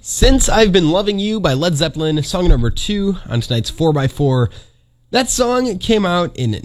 Since I've Been Loving You by Led Zeppelin, song number 2 on tonight's 4x4. That song came out in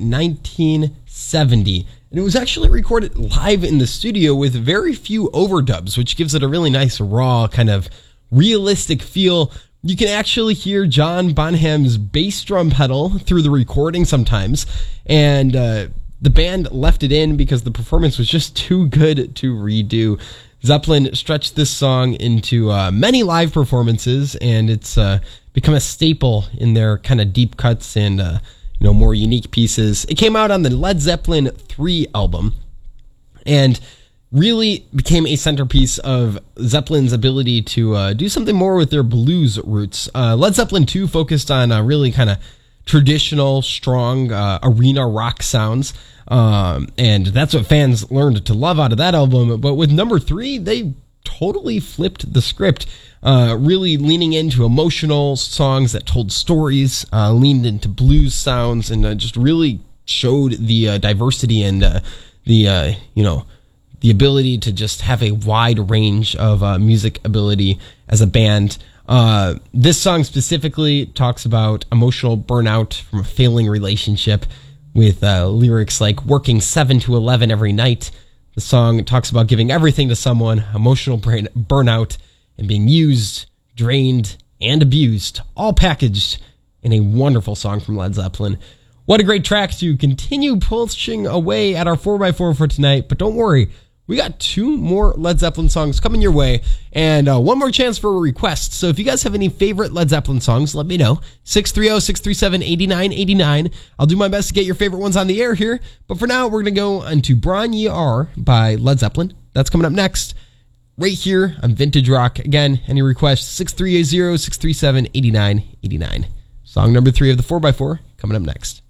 1970, and it was actually recorded live in the studio with very few overdubs, which gives it a really nice, raw, kind of realistic feel. You can actually hear John Bonham's bass drum pedal through the recording sometimes, and the band left it in because the performance was just too good to redo. Zeppelin stretched this song into many live performances, and it's become a staple in their kind of deep cuts and more unique pieces. It came out on the Led Zeppelin 3 album, and really became a centerpiece of Zeppelin's ability to do something more with their blues roots. Led Zeppelin 2 focused on really kind of traditional, strong arena rock sounds. And that's what fans learned to love out of that album. But with number 3, they totally flipped the script, really leaning into emotional songs that told stories, leaned into blues sounds, and just really showed the diversity and the ability to just have a wide range of music ability as a band. This song specifically talks about emotional burnout from a failing relationship, with lyrics like working 7 to 11 every night. The song talks about giving everything to someone, emotional burnout, and being used, drained, and abused, all packaged in a wonderful song from Led Zeppelin. What a great track to continue pushing away at our 4x4 for tonight, but don't worry, we got 2 more Led Zeppelin songs coming your way, and one more chance for a request. So if you guys have any favorite Led Zeppelin songs, let me know. 630-637-8989. I'll do my best to get your favorite ones on the air here. But for now, we're going to go into Bron Ye Are by Led Zeppelin. That's coming up next, right here on Vintage Rock. Again, any requests, 630-637-8989. Song number 3 of the 4x4 coming up next.